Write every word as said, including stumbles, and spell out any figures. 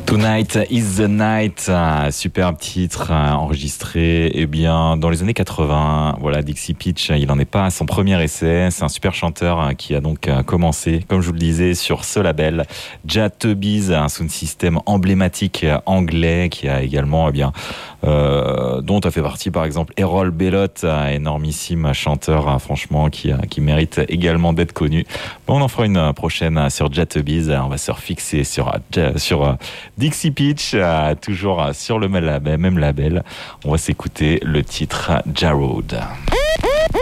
Tonight is the night, superbe titre enregistré eh bien, dans les années quatre-vingts. Voilà, Dixie Pitch, il n'en est pas à son premier essai. C'est un super chanteur qui a donc commencé, comme je vous le disais, sur ce label, Jatubbies, un sound system emblématique anglais qui a également, eh bien, euh, dont a fait partie par exemple Errol Bellot, énormissime chanteur, franchement, qui, qui mérite également d'être connu. Bon, on en fera une prochaine sur Jatubbies. On va se refixer sur, sur Dixie Pitch, euh, toujours sur le même label, même label. On va s'écouter le titre Ja Rode.